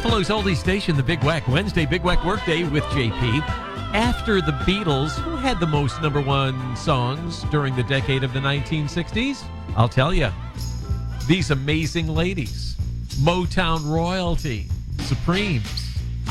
Buffalo's oldie station, the Big Wack Wednesday, Big Wack Workday with JP. After the Beatles, who had the most number one songs during the decade of the 1960s? I'll tell you. These amazing ladies. Motown royalty. Supremes.